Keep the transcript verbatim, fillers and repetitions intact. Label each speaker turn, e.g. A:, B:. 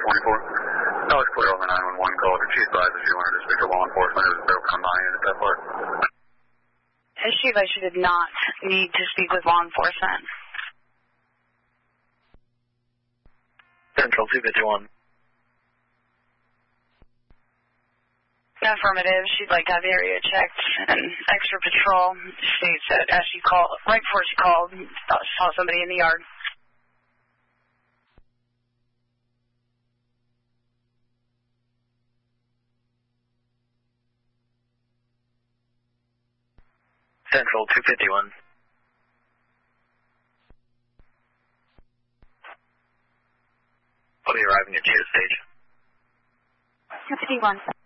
A: twenty-four. No, it's clear on the nine one one call. Did she advise that she wanted to speak to law enforcement? It was broken on my end at that part.
B: She advised she did not need to speak with law enforcement.
C: Central two fifty-one.
B: Affirmative. She'd like to have the area checked and extra patrol. States that as she called, right before she called, saw somebody in the yard.
C: Central two fifty-one. I'll be arriving at Jada Stage.
B: two fifty-one.